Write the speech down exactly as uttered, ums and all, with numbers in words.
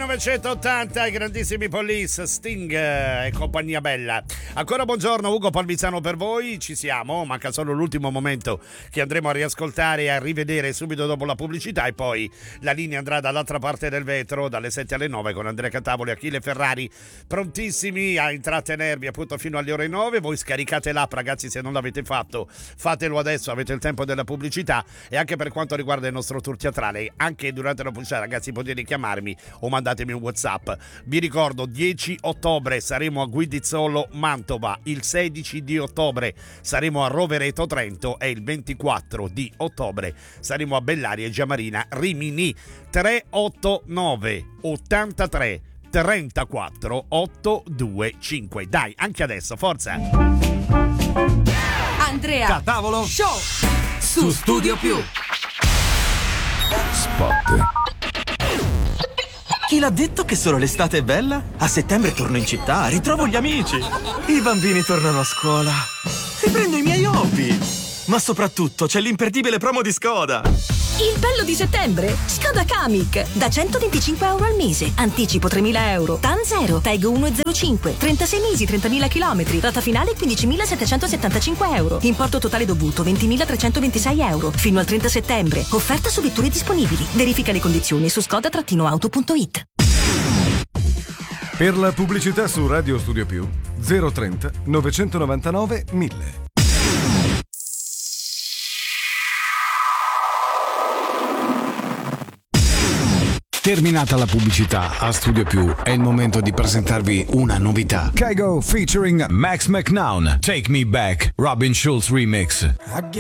millenovecentottanta, i grandissimi Police, Sting e compagnia bella. Ancora buongiorno, Ugo Palmisano per voi, ci siamo, manca solo l'ultimo momento che andremo a riascoltare e a rivedere subito dopo la pubblicità, e poi la linea andrà dall'altra parte del vetro dalle sette alle nove con Andrea Catavoli e Achille Ferrari, prontissimi a intrattenervi appunto fino alle ore nove. Voi scaricate l'app, ragazzi, se non l'avete fatto fatelo adesso, avete il tempo della pubblicità. E anche per quanto riguarda il nostro tour teatrale, anche durante la pubblicità, ragazzi, potete chiamarmi o mandatemi un WhatsApp. Vi ricordo, dieci ottobre saremo a Guidizzolo Mantova, il sedici di ottobre saremo a Rovereto Trento e il ventiquattro di ottobre saremo a Bellaria e Giamarina Rimini. Tre otto nove ottantatré trentaquattro ottocentoventicinque. Dai, anche adesso, forza! Andrea Catavolo Show su Studio Più. Spot. Chi l'ha detto che solo l'estate è bella? A settembre torno in città, ritrovo gli amici. I bambini tornano a scuola. Riprendo i miei hobby. Ma soprattutto c'è l'imperdibile promo di Skoda. Il bello di settembre? Skoda Kamiq. Da centoventicinque euro al mese. Anticipo tremila euro. TAN zero. Tag uno virgola zero cinque. trentasei mesi, trentamila chilometri. Rata finale quindicimilasettecentosettantacinque euro. Importo totale dovuto ventimilatrecentoventisei euro. Fino al trenta settembre. Offerta su vetture disponibili. Verifica le condizioni su skoda auto punto it. Per la pubblicità su Radio Studio Più zero trenta novecentonovantanove mille. Terminata la pubblicità, a Studio Più è il momento di presentarvi una novità. Kygo featuring Max McNown, Take Me Back, Robin Schulz remix.